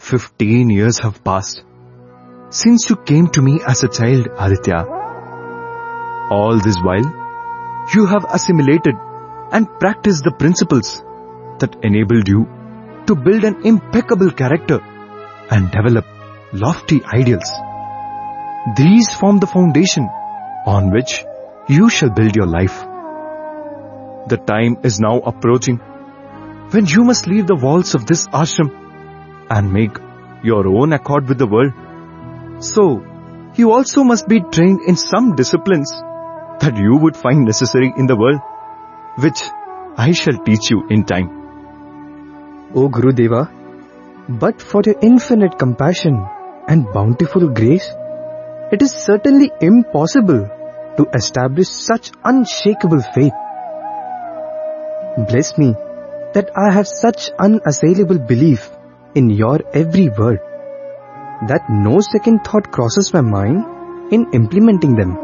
15 years have passed since you came to me as a child, Aditya. All this while, you have assimilated and practiced the principles that enabled you to build an impeccable character and develop lofty ideals. These form the foundation on which you shall build your life. The time is now approaching when you must leave the walls of this ashram and make your own accord with the world. So, you also must be trained in some disciplines that you would find necessary in the world, which I shall teach you in time. O Gurudeva, but for your infinite compassion and bountiful grace, it is certainly impossible to establish such unshakable faith. Bless me that I have such unassailable belief in your every word, that no second thought crosses my mind in implementing them.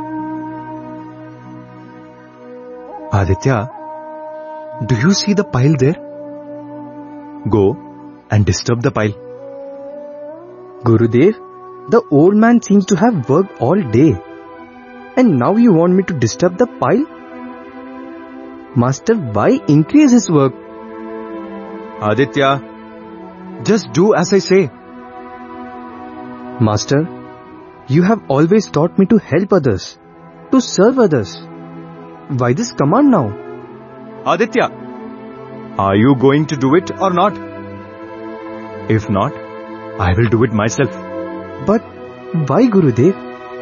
Aditya, do you see the pile there? Go and disturb the pile. Gurudev, the old man seems to have worked all day, and now you want me to disturb the pile? Master, why increase his work? Aditya, just do as I say. Master, you have always taught me to help others, to serve others. Why this command now? Aditya, are you going to do it or not? If not, I will do it myself. But why, Gurudev?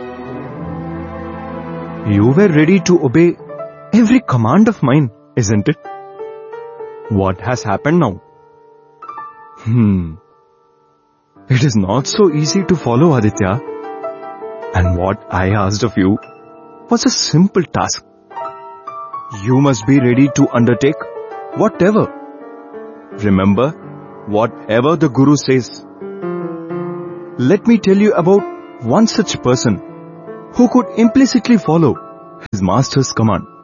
You were ready to obey every command of mine, isn't it? What has happened now? It is not so easy to follow, Aditya. And what I asked of you was a simple task. You must be ready to undertake whatever. Remember, whatever the Guru says. Let me tell you about one such person who could implicitly follow his master's command.